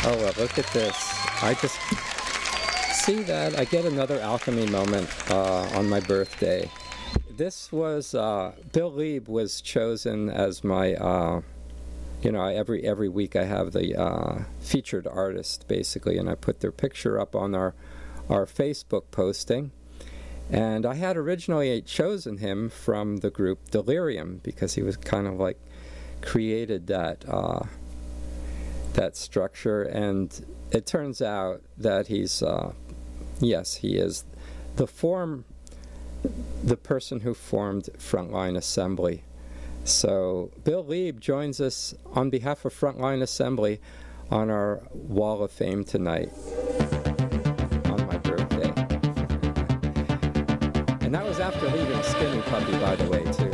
Oh, well, look at this. I just see that. I get another alchemy moment on my birthday. This was, Bill Lieb was chosen as my, every week I have the featured artist, basically, and I put their picture up on our Facebook posting. And I had originally chosen him from the group Delirium because he was kind of like created that structure, and it turns out that he's yes, he is the person who formed Frontline Assembly. So Bill Lieb joins us on behalf of Frontline Assembly on our Wall of Fame tonight on my birthday. And that was after leaving Skinny Puppy, by the way, too.